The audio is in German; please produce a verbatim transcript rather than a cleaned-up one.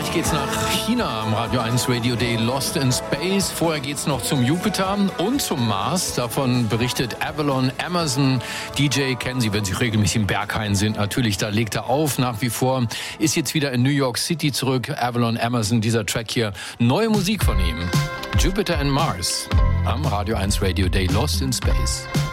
Gleich geht's nach China am Radio eins Radio Day Lost in Space. Vorher geht's noch zum Jupiter und zum Mars. Davon berichtet Avalon Emerson. D J kennen Sie, wenn Sie regelmäßig im Berghain sind. Natürlich, da legt er auf nach wie vor. Ist jetzt wieder in New York City zurück. Avalon Emerson, dieser Track hier. Neue Musik von ihm. Jupiter and Mars am Radio eins Radio Day Lost in Space.